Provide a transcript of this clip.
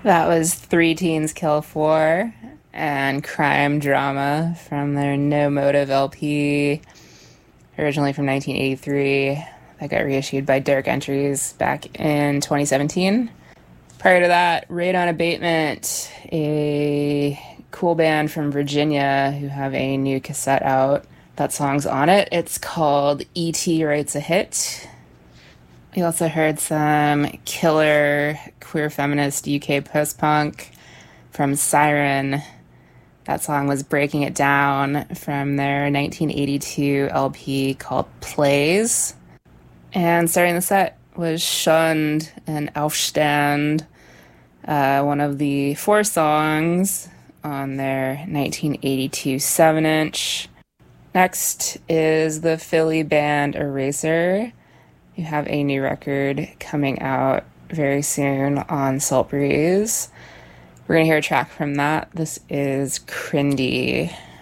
That was Three Teens Kill Four and Crime Drama from their No Motive LP, originally from 1983. That got reissued by Dark Entries back in 2017. Prior to that, Radon Abatement, a cool band from Virginia who have a new cassette out. That song's on it. It's called E.T. Writes a Hit. We also heard some killer queer feminist UK post punk from Siren. That song was Breaking It Down from their 1982 LP called Plays. And starting the set was Schund and Aufstand, one of the four songs on their 1982 7-inch. Next is the Philly band Eraser, who have a new record coming out very soon on Salt Breeze. We're going to hear a track from that. This is Crindy.